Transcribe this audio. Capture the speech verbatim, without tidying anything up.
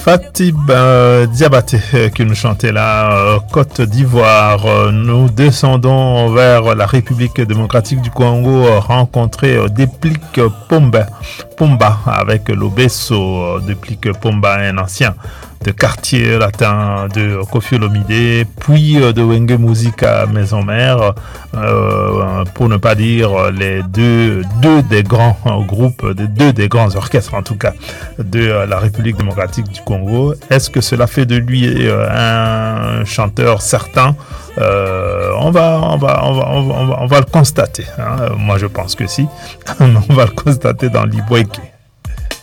Fatib euh, Diabaté euh, qui nous chantait là, euh, Côte d'Ivoire. Euh, nous descendons vers la République démocratique du Congo, euh, rencontrer euh, Deplik Pomba, Pomba avec l'Obesso. Euh, Deplik Pomba, un ancien de quartier latin de Koffi Olomide, puis euh, de Wenge Musica Maison Mère, euh, pour ne pas dire les deux, deux des grands euh, groupes, de deux des grands orchestres en tout cas de euh, la République démocratique du Congo. Est-ce que cela fait de lui euh, un chanteur certain? Euh, on, va, on, va, on, va, on, va, on, va, on va le constater. Hein. Moi, je pense que si. On va le constater dans l'Iboïké.